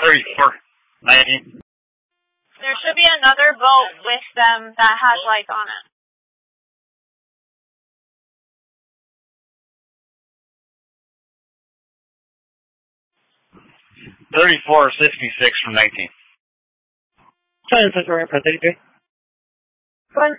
3419. There should be another boat with them that has lights on it. 3466 from 19. Central Ramp 33. One.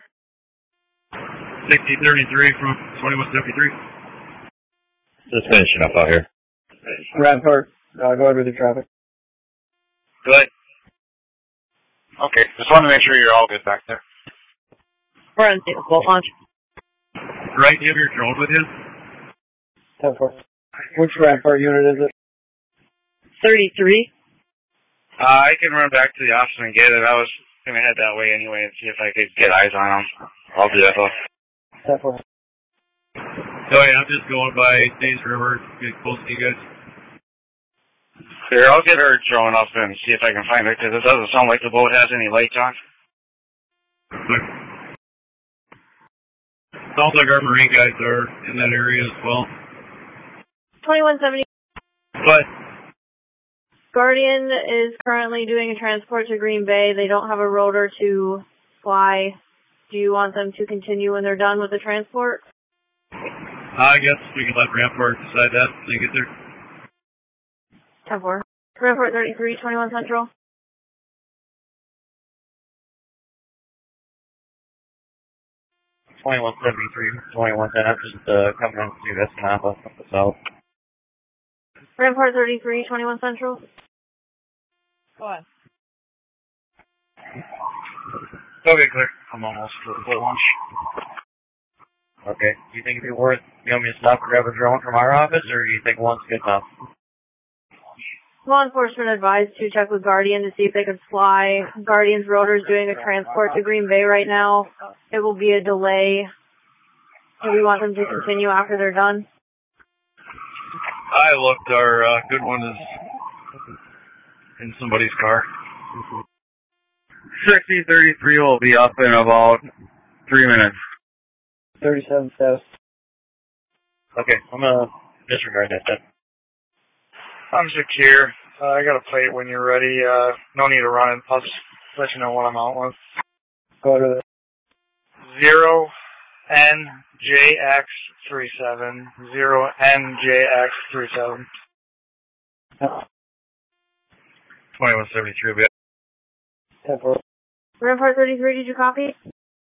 6033 from 2173. Just finishing up out here. Rampart, go ahead with your traffic. Good. Okay, just want to make sure you're all good back there. We're on the boat launch. Right, you have your drone with you? 10-4. Which Rampart unit is it? 33. I can run back to the office and get it. I was going to head that way anyway and see if I could get eyes on them. I'll do that though. 10-4. Oh yeah, I'm just going by Stays River, get close to you guys. Here, I'll get her drone up and see if I can find her, because it doesn't sound like the boat has any lights on. Sounds like our marine guys are in that area as well. 2170. But Guardian is currently doing a transport to Green Bay. They don't have a rotor to fly. Do you want them to continue when they're done with the transport? I guess we can let Rampart decide that when they get there. 10-4. Rampart 33, 21 Central. Twenty-one 2110. I'm just coming in to see this Napa from the south. Rampart 33, 21 Central. Go on. Okay, clear. I'm almost to the boat launch. Okay. Do you think it'd be worth, you want me to stop and grab a drone from our office, or do you think one's good enough? Law enforcement advised to check with Guardian to see if they can fly. Guardian's rotor is doing a transport to Green Bay right now. It will be a delay. Do we want them to continue after they're done? I looked. Our good one is in somebody's car. 6033 will be up in about 3 minutes. 37 South. Okay, I'm gonna disregard that then. I'm secure. I got a plate when you're ready. No need to run it. I'll just let you know what I'm out with. Go ahead with it. 0NJX37. 0NJX37. 2173 will be up. 10-4. Rampart 33, did you copy?